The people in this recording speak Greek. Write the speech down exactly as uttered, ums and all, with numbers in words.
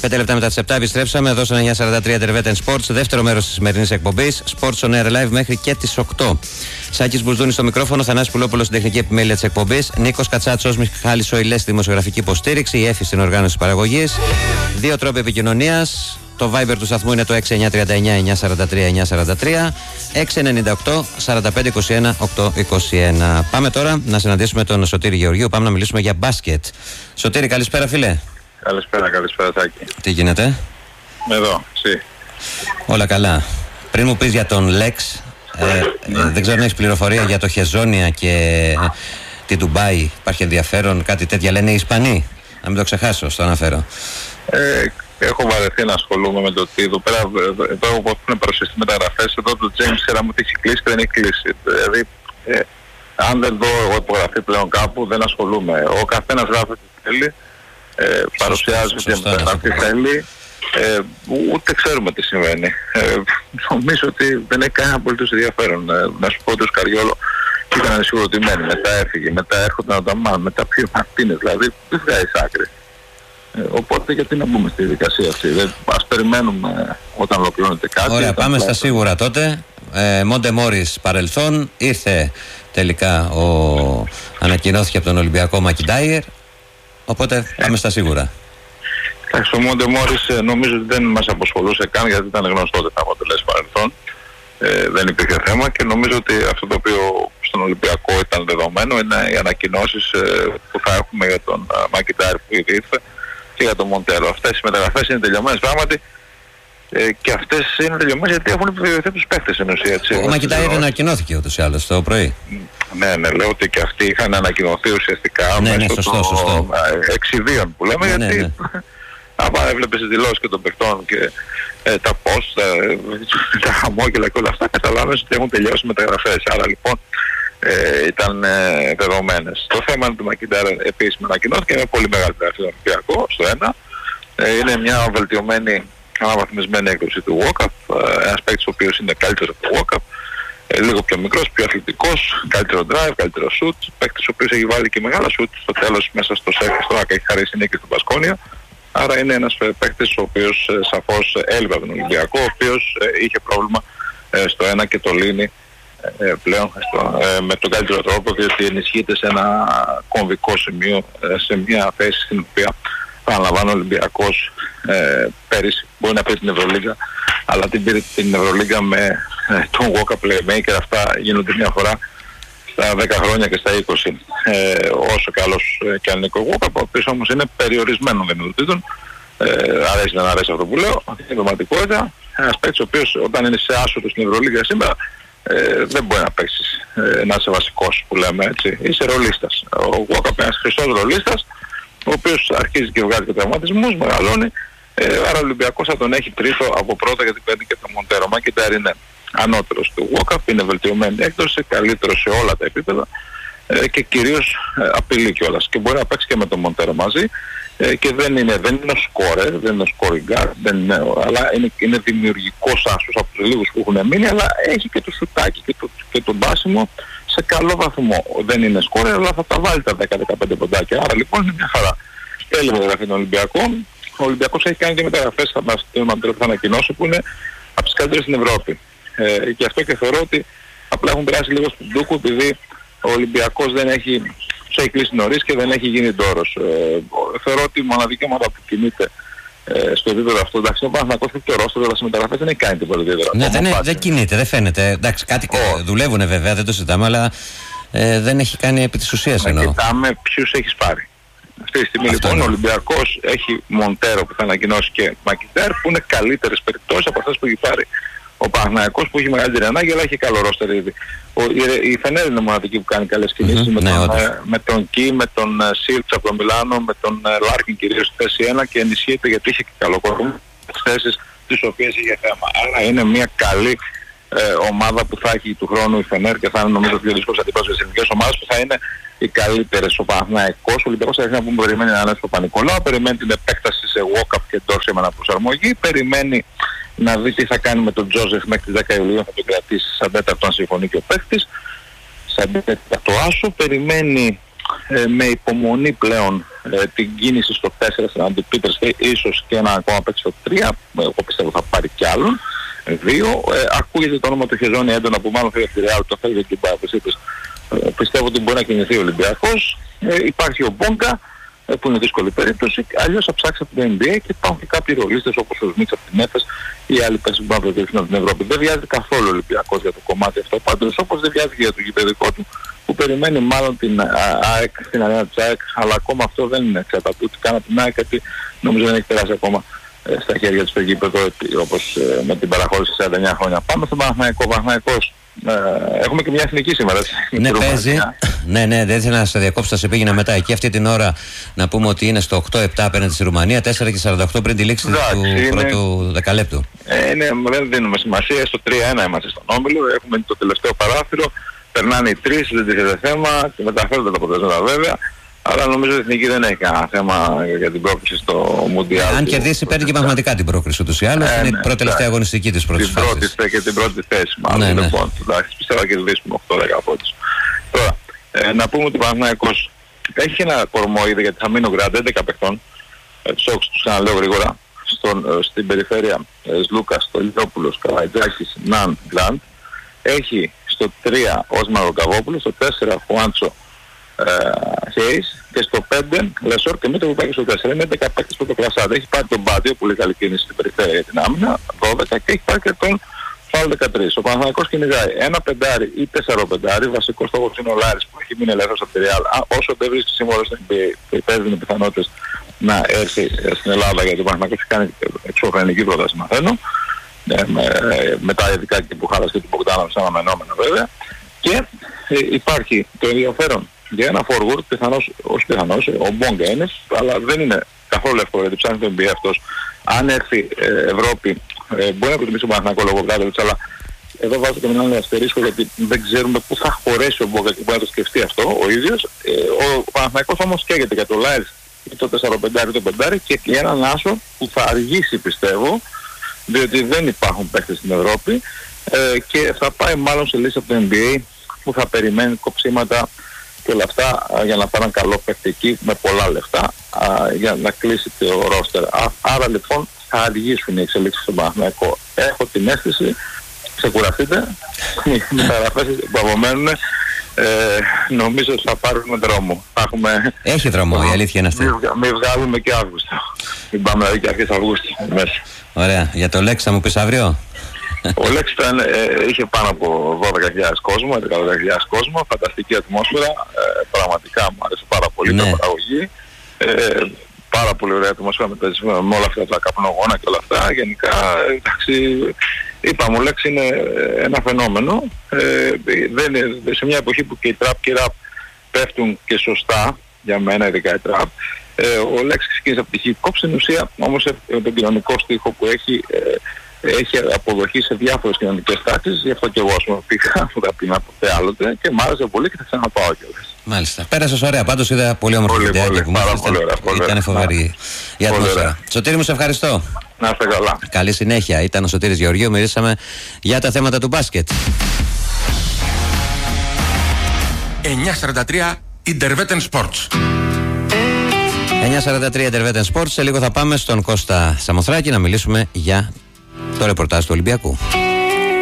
πέντε λεπτά μετά τις επτά επιστρέψαμε εδώ στο εννιά σαράντα τρία Τερβέτεν Sports, δεύτερο μέρος της σημερινής εκπομπής Sports on Air Live μέχρι και τις οκτώ. Σάκης Μπουρδούνης στο μικρόφωνο, Θανάσης Πουλόπουλος στην τεχνική επιμέλεια της εκπομπής, Νίκος Κατσάτσος, Μιχάλης Οηλές στη δημοσιογραφική υποστήριξη, η Έφη στην οργάνωση παραγωγής. Δύο τρόποι επικοινωνίας. Το Viber του σταθμού είναι το έξι εννιά τρία εννιά εννιά σαράντα τρία εννιά σαράντα τρία, έξι εννιά οκτώ σαράντα πέντε είκοσι ένα οκτακόσια είκοσι ένα. Πάμε τώρα να συναντήσουμε τον Σωτήρη Γεωργίου. Πάμε να μιλήσουμε για μπάσκετ. Σωτήρη, καλησπέρα φίλε. Καλησπέρα, καλησπέρα Σάκη. Τι γίνεται? Εδώ, εσύ. Όλα καλά. Πριν μου πεις για τον Λέξ, ε, ε, δεν ξέρω αν έχεις πληροφορία για το Χεζόνια και ε, τη Ντουμπάι. Υπάρχει ενδιαφέρον, κάτι τέτοια λένε οι Ισπανοί. Να μην το ξεχάσω, στο αναφέρω. Ε, έχω βαρεθεί να ασχολούμαι με το τι εδώ πέρα, εδώ που έχουν παρουσιαστεί μεταγραφές, εδώ το James ξέραμε ότι έχει κλείσει και δεν έχει κλείσει. Δηλαδή, ε, αν δεν δω εγώ υπογραφή πλέον κάπου, δεν ασχολούμαι. Ο καθένας γράφει τι θέλει, ε, παρουσιάζει τι μεταγραφή θέλει, ε, ούτε ξέρουμε τι συμβαίνει. Ε, νομίζω ότι δεν έχει κανένα απολύτως ενδιαφέρον. Ε, να σου πω ότι ο Σκαριόλο ήταν ανησυχητημένοι, μετά έφυγε, μετά έρχονταν ο Νταμάν, μετά πιο Μαρτίνες, δηλαδή δεν βγάζει άκρη. Ε, οπότε γιατί να μπούμε στη δικασία αυτή? Δεν, ας περιμένουμε όταν ολοκληρώνεται κάτι. Ωραία, πάμε στα σίγουρα τότε. ε, Μόντε Μόρις παρελθόν. Ήρθε τελικά ο... ανακοινώθηκε από τον Ολυμπιακό Μακιντάιερ. Οπότε πάμε στα σίγουρα. Εντάξει, ο Μόντε Μόρις νομίζω ότι δεν μας αποσχολούσε καν, γιατί ήταν γνωστό ότι θα αποτελέσει παρελθόν. Ε, δεν υπήρχε θέμα και νομίζω ότι αυτό το οποίο στον Ολυμπιακό ήταν δεδομένο είναι οι ανακοινώσεις ε, που θα έχουμε για τον uh, Μακιντάιερ που ήδη ήρθε και για τον Μοντέρο. Αυτές οι μεταγραφές είναι τελειωμένες πράγματι ε, και αυτές είναι τελειωμένες γιατί έχουν επιβεβαιωθεί τους παίκτες εν ουσία. Ο Μακιντάιερ ανακοινώθηκε ούτως ή άλλως το πρωί. Ναι, ναι, λέω ότι και αυτοί είχαν ανακοινωθεί ουσιαστικά ναι, μέσω ναι, σωστό, των σωστό. εξιδίων που λέμε, ναι, γιατί ναι, ναι. άμα έβλεπες τις δηλώσεις και των παιχτών και ε, τα post, ε, τα χαμόγελα και όλα αυτά, καταλάβαινες ότι έχουν τελειώσει μεταγραφές. Άρα λοιπόν ε, ήταν ε, δεδομένες. Το θέμα είναι του Μακιντάιερ επίσημα ανακοινώθηκε, είναι πολύ μεγάλη μεταγραφή στον Ολυμπιακό, στο ένα. Ε, είναι μια βελτιωμένη, αναβαθμισμένη έκδοση του Walkup, ε, ένας παίκτης ο οποίος είναι καλύτερος από το Walkup, ε, λίγο πιο μικρός, πιο αθλητικός, καλύτερο drive, καλύτερο shoot, παίκτης ο οποίος έχει βάλει και μεγάλα shoot στο τέλος μέσα στο σεφ, στο ΑΚΑ έχει χαρίσει νίκη στην Πασκόνια. Άρα είναι ένας παίκτης ο οποίος ε, σαφώς έλειπε από τον Ολυμπιακό, ο οποίος ε, είχε πρόβλημα ε, στο ένα και το λύνει ε, πλέον στο, ε, με τον καλύτερο τρόπο, διότι ενισχύεται σε ένα κομβικό σημείο, ε, σε μια θέση στην οποία παραλαμβάνω ο Ολυμπιακός ε, πέρυσι μπορεί να πει την Ευρωλίγα, αλλά την πήρε την Ευρωλίγα με ε, τον Walkup Playmaker. Αυτά γίνονται μια φορά στα δέκα χρόνια και στα είκοσι, ε, όσο καλός ε, και αν είναι ο Walkup, ο οποίος όμως είναι περιορισμένων δυνατοτήτων, ε, αρέσει να αρέσει αυτό που λέω, είναι πραγματικότητα, ένας παίκτης ο οποίος όταν είναι σε άσωτο στην Ευρωλίγα σήμερα ε, δεν μπορεί να παίξεις, ε, να είσαι βασικός που λέμε έτσι, είσαι ρολίστας. Ο Walkup είναι ένας χρηστός ρολίστας, ο οποίος αρχίζει και βγάζει και τραυματισμούς, μεγαλώνει, ε, άρα ο Ολυμπιακός θα τον έχει τρίτο από πρώτα γιατί παίρνει και το Μοντέρο. Μακιντάιερ είναι ανώτερος του Walkup, είναι βελτιωμένη έκδοση, καλύτερο σε όλα τα επίπεδα ε, και κυρίως ε, απειλεί κιόλας και μπορεί να παίξει και με τον Μοντέρο μαζί ε, και δεν είναι, δεν είναι ο σκόρερ, δεν είναι ο scoring guard, δεν είναι, αλλά είναι, είναι δημιουργικός άσος από τους λίγους που έχουν μείνει, αλλά έχει και το σουτάκι και το, και το μπάσιμο σε καλό βαθμό. Δεν είναι σκόρερ, αλλά θα τα βάλει τα δέκα με δεκαπέντε ποντάκια, άρα λοιπόν είναι μια χαρά. Θέλει μεταγραφή τον Ολυμπιακό. Ο Ολυμπιακός έχει κάνει και μεταγραφές θα μας θα ανακοινώσω που είναι από τις καλύτερες στην Ευρώπη. Ε, και αυτό και θεωρώ ότι απλά έχουν περάσει λίγο στον ντούκο επειδή ο Ολυμπιακός δεν έχει, τους έχει κλείσει νωρίς και δεν έχει γίνει ντόρος. Ε, θεωρώ ότι η μοναδική ομάδα που κινείται ε, στο επίπεδο αυτό, εντάξει, ο Παναθηναϊκός και ο Ρόστος, αλλά στις μεταγραφές δεν έχει κάνει τίποτα ιδιαίτερα. Ναι, δεν, δεν κινείται, δεν φαίνεται. Εντάξει, κάτι oh. δουλεύουνε βέβαια, δεν το συζητάμε, αλλά ε, δεν έχει κάνει επί της ουσίας εννοώ. Κοιτάμε ποιους έχεις πάρει. Αυτή τη στιγμή αυτό λοιπόν είναι. Ο Ολυμπιακός έχει Μοντέρο που θα ανακοινώσει και Μακιντάιερ που είναι καλύτερες περιπτώσεις από αυτές που έχει πάρει ο Παναθηναϊκός που έχει μεγαλύτερη ανάγκη, αλλά έχει καλό ρόστερ ήδη. Ο, η, η Φενέρ είναι μοναδική που κάνει καλές κινήσεις, mm-hmm, με, ναι, τον, ε, με τον Κι, με τον ε, Σίλτς από το Μιλάνο, με τον ε, Λάρκιν κυρίως στη θέση ένα και ενισχύεται γιατί είχε και καλό κόσμο στις θέσεις τις οποίες είχε θέμα. Άρα είναι μια καλή ε, ομάδα που θα έχει του χρόνου η Φενέρ και θα είναι νομίζω πιο δύσκολος αντίπαλος για τις εθνικές ομάδες που θα είναι οι καλύτερες. Ο Παναθηναϊκός, ο Ολυμπιακός θα να πούμε περιμένει να είναι στο Πανικολάου, περιμένει την επέκταση σε Walkup και Ντόρση με αναπροσαρμογή, περιμένει να δει τι θα κάνει με τον Τζόζεφ μέχρι τις δέκα Ιουλίου, θα τον κρατήσει σαν τέταρτο αν συμφωνεί και ο παίκτης, σαν τέταρτο άσο, περιμένει ε, με υπομονή πλέον ε, την κίνηση στο τέσσερα στην Αντιπίτερς και ίσως και ένα ακόμα παίξει στο τρία. Εγώ πιστεύω θα πάρει κι άλλον. Δύο. Ε, ακούγεται το όνομα του Χεζόνι έντονα που μάλλον θέλει από τη Ρεάλ, το θέλει και την Παπασίπης. Ε, πιστεύω ότι μπορεί να κινηθεί ο Ολυμπιακός. Ε, υπάρχει ο Μπόγκα, ε, που είναι δύσκολη περίπτωση. Αλλιώς θα ψάξει από την N B A και υπάρχουν και κάποιοι ρολίστες όπως ο Σμίτς από την Έφες ή άλλοι παίκτες που μπορούν να προτείνουν από την Ευρώπη. Δεν βιάζει καθόλου ο Ολυμπιακός για το κομμάτι αυτό πάντως, όπως δεν βιάζει για το γηπεδικό του, που περιμένει μάλλον την ΑΕΚ, την αρένα της ΑΕΚ, αλλά ακόμα αυτό δεν είναι εξαρτάται ούτε καν από την ΑΕΚ, γιατί νομίζω δεν έχει περάσει ακόμα ε, στα χέρια του στο γήπεδο, όπως ε, με την παραχώρηση σαράντα εννιά χρόνια. Πάμε στον Παναθηναϊκό. Παναθηναϊκός. Ε, έχουμε και μια εθνική σήμερα. Ναι, παίζει. Ναι, ναι, δεν ήθελα να σε διακόψω, θα σε πήγαινα μετά. Εκεί αυτή την ώρα να πούμε ότι είναι στο οκτώ επτά απέναντι στη Ρουμανία, τέσσερα και σαράντα οκτώ πριν τη λήξη του είναι... πρώτου δεκαλέπτου. Ε, ναι, δεν δίνουμε σημασία. Στο τρία ένα είμαστε στον όμιλο. Έχουμε το τελευταίο παράθυρο. Περνάνε οι τρεις, δεν τίθεται θέμα και μεταφέρονται τα αποτελέσματα βέβαια. Αλλά νομίζω ότι η Εθνική δεν έχει κανένα θέμα για την πρόκριση στο Μουντιάλ. Αν κερδίσει, παίρνει και πραγματικά την πρόκριση ούτως ή άλλως. Ε, είναι η ναι, πρώτη τελευταία αγωνιστική της πρώτης φάσης. Την πρώτη και την πρώτη θέση, μάλλον. Ναι, λοιπόν, ναι. Πιστεύω να κερδίσουμε οκτώ δέκα πόντους. Τώρα, ε, να πούμε ότι ο Παναθηναϊκός έχει ένα κορμό ήδη γιατί θα μείνει ο Γκραντ έντεκα παιχτών. Ε, τους όξους τους ξαναλέω γρήγορα. Στον, ε, στην περιφέρεια ε, Σλούκας, Στολιόπουλος, Καλαϊτζάκης, Ναν, Γκραντ. Έχει στο τρία Όσμαρο Καβόπουλος, στο τέσσερα Χουάντσο Χέις και στο πέντε Λεσόρ και Μήτρο που πάει στο τέσσερα. Είναι έντεκα παίκτες πρωτοκλασσάτα. Έχει πάρει τον Μπάντιο, πολύ καλή κίνηση στην περιφέρεια για την άμυνα, δώδεκα, και έχει πάρει και τον Φάουλ δεκατρία. Ο Παναθηναϊκός κυνηγάει ένα πεντάρι ή τέσσερα πεντάρι. Βασικός στόχος είναι ο Λάρης που έχει μείνει ελεύθερος από τη Ρεάλ. Όσο δεν βρίσκει σύμβολο στην N B A, παίρνει πιθανότητες να έρθει στην Ελλάδα, γιατί ο Παναθηναϊκός έχει κάνει εξωφρενική πρόταση, μαθαίνω. Ε, με, μετά ειδικά και που χάλασε την Μπογκδάνοβιτ σαν αναμενόμενο βέβαια. Και ε, υπάρχει το ενδιαφέρον για ένα forward, πιθανώς, όχι πιθανώς, ο Μπόγκα είναι, αλλά δεν είναι καθόλου εύκολο γιατί ψάχνει το N B A αυτός. Αν έρθει ε, Ευρώπη, ε, μπορεί να προτιμήσει ο Παναθηναϊκό λόγω Γκράντοβιτς, αλλά εδώ βάζω και έναν αστερίσκο γιατί δεν ξέρουμε πού θα χωρέσει ο Μπόγκα και μπορεί να το σκεφτεί αυτό ο ίδιος. Ε, ο Παναθηναϊκός όμως καίγεται για το Λάιρς ή το τέσσερα πεντάρι ή το πεντάρι και για έναν άσο που θα αργήσει πιστεύω, διότι δεν υπάρχουν παίκτες στην Ευρώπη ε, και θα πάει μάλλον σε λύση από το N B A που θα περιμένει κοψίματα και όλα αυτά α, για να πάρουν καλό παίκτη εκεί με πολλά λεφτά α, για να κλείσει το ρόστερ. Άρα λοιπόν θα αργήσουν οι εξελίξεις στον Παναθηναϊκό. Έχω την αίσθηση, ξεκουραστείτε, οι μεταγραφές που απομένουν ε, νομίζω ότι θα πάρουμε δρόμο. Θα έχουμε... Έχει δρόμο, η αλήθεια είναι αυτή. Μην μη βγάλουμε και Αύγουστο. Μην πάμε δηλαδή και αρχές Αυγούστου μέσα. Ωραία. Για το Λέξ θα μου πεις αύριο. Ο Λέξ ήταν, ε, είχε πάνω από δώδεκα χιλιάδες κόσμο, έντεκα χιλιάδες κόσμο, φανταστική ατμόσφαιρα, ε, πραγματικά μου άρεσε πάρα πολύ ναι. η παραγωγή. Ε, πάρα πολύ ωραία ατμόσφαιρα με, με όλα αυτά τα καπνογόνα και όλα αυτά. Γενικά, εντάξει, είπαμε, ο Λέξ είναι ένα φαινόμενο. Ε, δεν είναι, σε μια εποχή που και οι τραπ και οι ραπ πέφτουν και σωστά, για μένα ειδικά οι τραπ, ε, ο Λέξ ξεκίνησε από τη hip hop, στην ουσία όμως ε, τον κοινωνικό στίχο που έχει, ε, έχει αποδοχή σε διάφορες κοινωνικές τάξεις, γι' αυτό και εγώ ας πούμε πήγα, που θα πήγα ποτέ άλλοτε και μ' άρεσε πολύ και θα ξαναπάω κιόλας. Μάλιστα. Πέρασες ωραία, πάντως είδα πολύ όμορφο βιντεάκι που μας ήταν φοβερή η ατμόσφαιρα. Σωτήρη μου, σε ευχαριστώ. Να είστε καλά. Καλή συνέχεια. Ήταν ο Σωτήρης Γεωργίου, μιλήσαμε για τα θέματα του μπάσκετ. εννιά σαράντα τρία Intervetten Sports. εννιά σαράντα τρία Intervetten Sports. Σε λίγο θα πάμε στον Κώστα Σαμοθράκη να μιλήσουμε για το ρεπορτάζ του Ολυμπιακού.